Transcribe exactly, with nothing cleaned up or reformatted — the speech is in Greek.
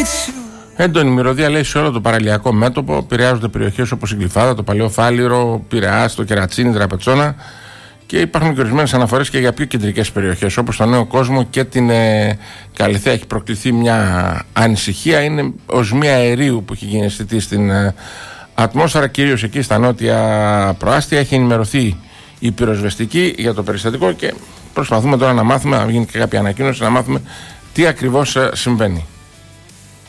Έντονη μυρωδία, λέει, σε όλο το παραλιακό μέτωπο. Επηρεάζονται περιοχές όπως η Γλυφάδα, το Παλαιό Φάληρο, Πειραιάς, το Κερατσίνι, Τραπετσόνα. Και υπάρχουν και ορισμένες αναφορές και για πιο κεντρικές περιοχές, όπως το Νέο Κόσμο και την ε, Καλυθέα. Έχει προκληθεί μια ανησυχία. Είναι οσμή αερίου που έχει γίνει αισθητή στην ε, ατμόσφαιρα, κυρίως εκεί στα νότια προάστια. Έχει ενημερωθεί η πυροσβεστική για το περιστατικό και προσπαθούμε τώρα να μάθουμε, να γίνει και κάποια ανακοίνωση, να μάθουμε τι ακριβώς συμβαίνει.